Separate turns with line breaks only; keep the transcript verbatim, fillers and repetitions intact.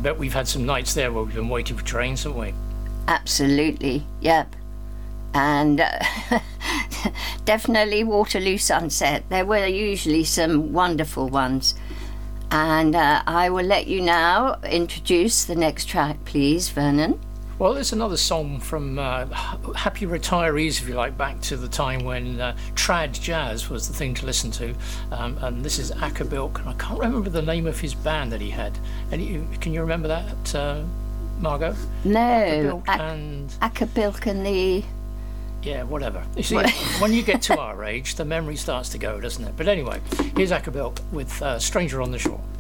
bet we've had some nights there where we've been waiting for trains, haven't we?
Absolutely, yep. And uh, definitely Waterloo Sunset. There were usually some wonderful ones. And uh, I will let you now introduce the next track, please, Vernon.
Well, there's another song from uh, happy retirees, if you like, back to the time when uh, trad jazz was the thing to listen to. Um, and this is Acker Bilk, and I can't remember the name of his band that he had. Any, can you remember that, uh, Margot?
No.
Acker Bilk
Ac-
and...
Acker Bilk and the...
Yeah, whatever. You see, when you get to our age, the memory starts to go, doesn't it? But anyway, here's Acker Bilk with uh, Stranger on the Shore.